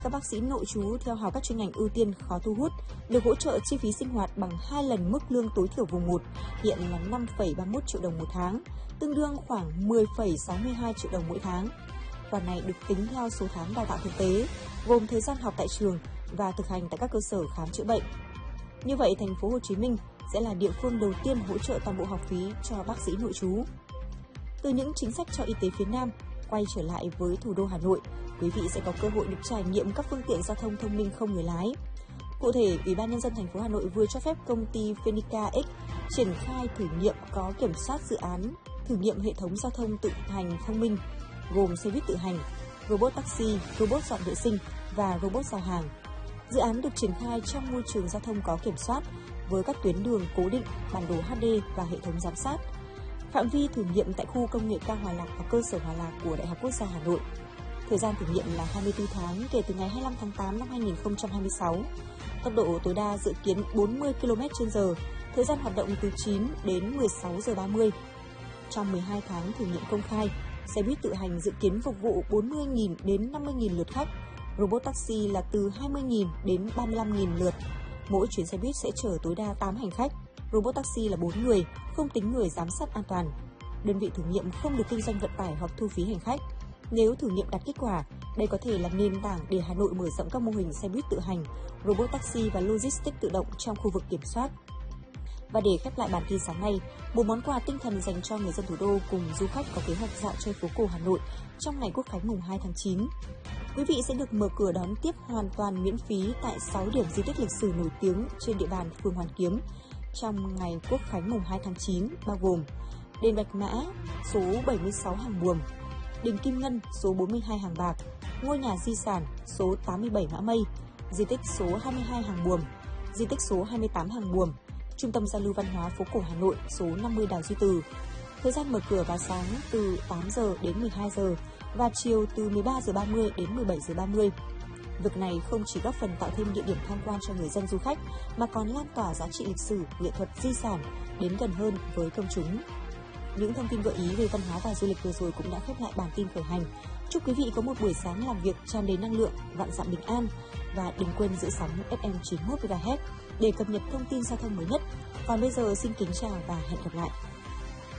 Các bác sĩ nội trú theo học các chuyên ngành ưu tiên khó thu hút được hỗ trợ chi phí sinh hoạt bằng 2 lần mức lương tối thiểu vùng 1, hiện là 5,31 triệu đồng một tháng, tương đương khoảng 10,62 triệu đồng mỗi tháng. Khoản này được tính theo số tháng đào tạo thực tế, gồm thời gian học tại trường và thực hành tại các cơ sở khám chữa bệnh. Như vậy, thành phố Hồ Chí Minh sẽ là địa phương đầu tiên hỗ trợ toàn bộ học phí cho bác sĩ nội trú. Từ những chính sách cho y tế phía Nam, quay trở lại với thủ đô Hà Nội, quý vị sẽ có cơ hội được trải nghiệm các phương tiện giao thông thông minh không người lái. Cụ thể, Ủy ban Nhân dân thành phố Hà Nội vừa cho phép công ty Phenica X triển khai thử nghiệm có kiểm soát dự án thử nghiệm hệ thống giao thông tự hành thông minh, gồm xe buýt tự hành, robot taxi, robot dọn vệ sinh và robot giao hàng. Dự án được triển khai trong môi trường giao thông có kiểm soát với các tuyến đường cố định, bản đồ HD và hệ thống giám sát. Phạm vi thử nghiệm tại khu công nghệ cao Hòa Lạc và cơ sở Hòa Lạc của Đại học Quốc gia Hà Nội. Thời gian thử nghiệm là 24 tháng kể từ ngày 25 tháng 8 năm 2026. Tốc độ tối đa dự kiến 40 km/h, thời gian hoạt động từ 9 đến 16 giờ 30. Trong 12 tháng thử nghiệm công khai, xe buýt tự hành dự kiến phục vụ 40.000 đến 50.000 lượt khách, robot taxi là từ 20.000 đến 35.000 lượt. Mỗi chuyến xe buýt sẽ chở tối đa 8 hành khách, robot taxi là 4 người, không tính người giám sát an toàn. Đơn vị thử nghiệm không được kinh doanh vận tải hoặc thu phí hành khách. Nếu thử nghiệm đạt kết quả, đây có thể là nền tảng để Hà Nội mở rộng các mô hình xe buýt tự hành, robot taxi và logistics tự động trong khu vực kiểm soát. Và để khép lại bản tin sáng nay, một món quà tinh thần dành cho người dân thủ đô cùng du khách có kế hoạch dạo chơi phố cổ Hà Nội trong ngày Quốc khánh mùng 2 tháng 9. Quý vị sẽ được mở cửa đón tiếp hoàn toàn miễn phí tại 6 điểm di tích lịch sử nổi tiếng trên địa bàn phường Hoàn Kiếm trong ngày Quốc khánh mùng 2 tháng 9, bao gồm đền Bạch Mã số 76 Hàng Buồm, đình Kim Ngân số 42 Hàng Bạc, ngôi nhà di sản số 87 Mã Mây, di tích số 22 Hàng Buồm, di tích số 28 Hàng Buồm, Trung tâm giao lưu văn hóa phố cổ Hà Nội số 50 Đào Duy Từ. Thời gian mở cửa vào sáng từ 8 giờ đến 12 giờ và chiều từ 13 giờ 30 đến 17 giờ 30. Việc này không chỉ góp phần tạo thêm địa điểm tham quan cho người dân du khách mà còn lan tỏa giá trị lịch sử, nghệ thuật, di sản đến gần hơn với công chúng. Những thông tin gợi ý về văn hóa và du lịch vừa rồi cũng đã khép lại bản tin khởi hành. Chúc quý vị có một buổi sáng làm việc tràn đầy năng lượng, vạn dặm bình an và đừng quên giữ sóng FM 91 MHz để cập nhật thông tin giao thông mới nhất. Còn bây giờ xin kính chào và hẹn gặp lại.